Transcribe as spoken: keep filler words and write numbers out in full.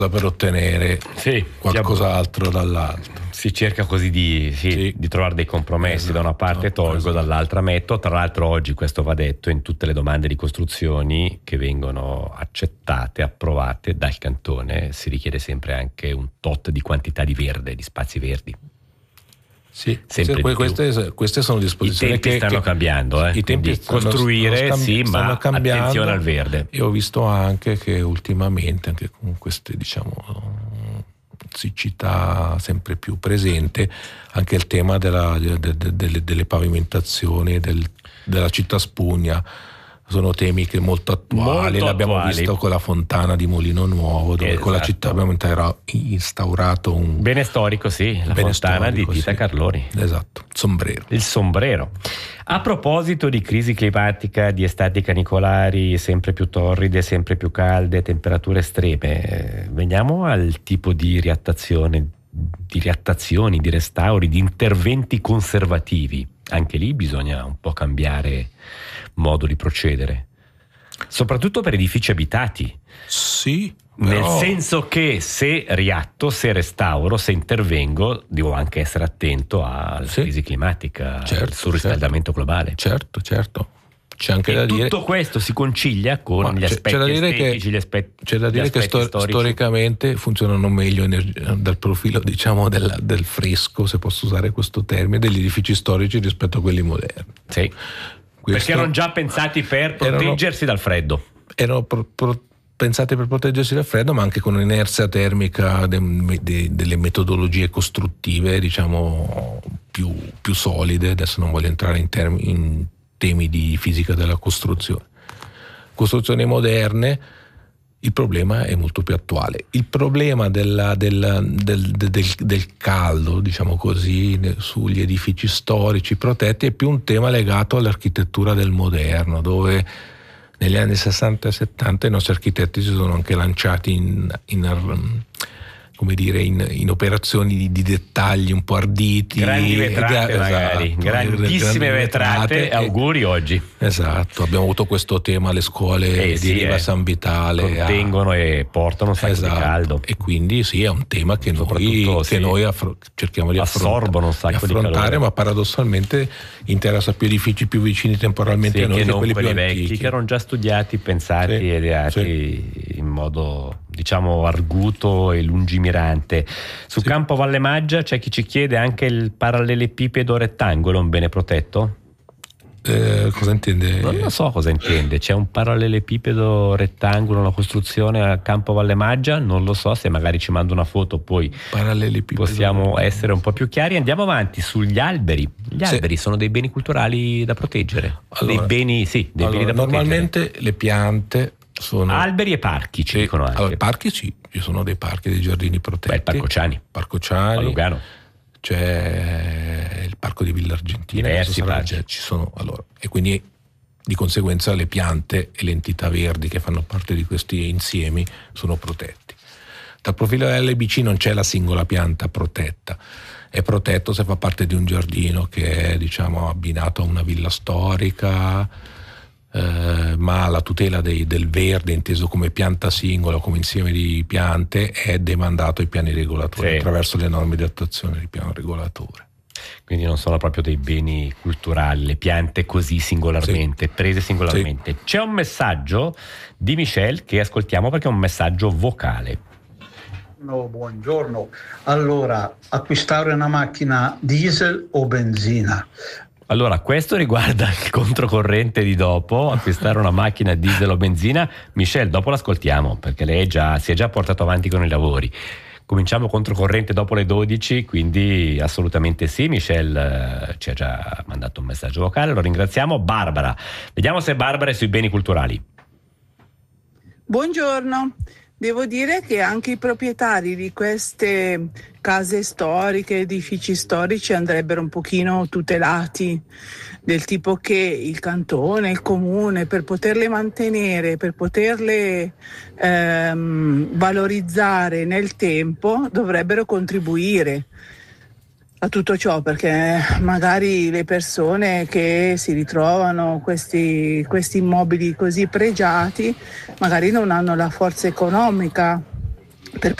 per ottenere sì, qualcos'altro dall'altro. Si cerca così di, sì, sì. di trovare dei compromessi, esatto, da una parte tolgo, esatto. dall'altra metto. Tra l'altro oggi, questo va detto, in tutte le domande di costruzioni che vengono accettate, approvate dal cantone, si richiede sempre anche un tot di quantità di verde, di spazi verdi. Sì, sempre queste, queste sono disposizioni i tempi che stanno che, cambiando, eh? I tempi stanno, costruire stanno cambi- sì, ma cambiando, attenzione al verde. E ho visto anche che ultimamente, anche con queste, diciamo, siccità sempre più presente, anche il tema della, de, de, de, delle pavimentazioni del, della città spugna sono temi che molto attuali. Molto L'abbiamo attuali. visto con la fontana di Molino Nuovo, dove esatto. con la città abbiamo instaurato un bene storico, sì, la bene fontana storico, di Tita sì. Carloni. Esatto, sombrero. Il sombrero. A proposito di crisi climatica, di estati canicolari sempre più torride, sempre più calde, temperature estreme, eh, veniamo al tipo di riattazione, di riattazioni, di restauri, di interventi conservativi. Anche lì bisogna un po' cambiare modo di procedere, soprattutto per edifici abitati. Sì, nel però... senso che se riatto, se restauro, se intervengo, devo anche essere attento alla sì. crisi climatica, certo, al surriscaldamento certo. globale. Certo, certo. C'è anche e da tutto dire... questo si concilia con Ma gli c'è, aspetti c'è da dire estetici, che, gli aspetti, c'è da dire che stor- storicamente funzionano meglio ener- dal profilo, diciamo, del, del fresco, se posso usare questo termine, degli edifici storici rispetto a quelli moderni. Sì. Questo perché erano già pensati per proteggersi erano, dal freddo. Erano pro, pro, pensati per proteggersi dal freddo, ma anche con un'inerzia termica de, de, delle metodologie costruttive, diciamo, più, più solide. Adesso non voglio entrare in, termi, in temi di fisica della costruzione. Costruzioni moderne, il problema è molto più attuale. Il problema della, della, del, del, del, del caldo, diciamo così, sugli edifici storici protetti è più un tema legato all'architettura del moderno, dove negli anni sessanta e settanta i nostri architetti si sono anche lanciati in, in come dire, in, in operazioni di, di dettagli un po' arditi, grandi vetrate, esatto, magari grandissime grandi vetrate, vetrate auguri e, oggi. Esatto, abbiamo avuto questo tema alle scuole eh, di sì, Riva eh. San Vitale, contengono a... e portano un sacco esatto. di caldo, e quindi sì, è un tema che noi, che sì, noi affro- cerchiamo di assorbono un sacco di affrontare, di calore. Ma paradossalmente interessa più edifici più vicini temporalmente sì, a noi che, che non quelli quelli più vecchi, antichi, che erano già studiati, pensati sì, e ideati sì. in modo, diciamo, arguto e lungimirante. Su sì. Campo Valle Maggia c'è chi ci chiede anche il parallelepipedo rettangolo, un bene protetto? Eh, cosa intende? Non lo so cosa intende. C'è un parallelepipedo rettangolo, una costruzione a Campo Valle Maggia, non lo so, se magari ci manda una foto poi possiamo essere un po' più chiari. Andiamo avanti sugli alberi. Gli sì. alberi sono dei beni culturali da proteggere. Allora, dei beni, sì, dei allora, beni da normalmente proteggere. le piante sono alberi e parchi, ci sì. dicono anche. Allora, parchi sì, ci sono dei parchi, dei giardini protetti. Beh, il Parco Ciani. Parco Ciani. A Lugano. C'è il parco di Villa Argentina, diversi sarà, ci sono, allora, e quindi di conseguenza le piante e le entità verdi che fanno parte di questi insiemi sono protetti. Dal profilo dell'L B C non c'è la singola pianta protetta, è protetto se fa parte di un giardino che è, diciamo, abbinato a una villa storica, eh, ma la tutela dei, del verde inteso come pianta singola o come insieme di piante è demandato ai piani regolatori, sì, attraverso le norme di attuazione del piano regolatore. Quindi non sono proprio dei beni culturali le piante così singolarmente, sì, prese singolarmente. Sì. C'è un messaggio di Michel che ascoltiamo perché è un messaggio vocale. No, buongiorno. Allora, acquistare una macchina diesel o benzina? Allora, questo riguarda il controcorrente di dopo, acquistare una macchina diesel o benzina. Michel, dopo l'ascoltiamo perché lei è già, si è già portato avanti con i lavori. Cominciamo controcorrente dopo le dodici, quindi assolutamente sì. Michel eh, ci ha già mandato un messaggio vocale, lo ringraziamo. Barbara, vediamo se Barbara è sui beni culturali. Buongiorno. Devo dire che anche i proprietari di queste case storiche, edifici storici andrebbero un pochino tutelati, del tipo che il cantone, il comune, per poterle mantenere, per poterle ehm, valorizzare nel tempo, dovrebbero contribuire a tutto ciò, perché magari le persone che si ritrovano questi, questi immobili così pregiati magari non hanno la forza economica per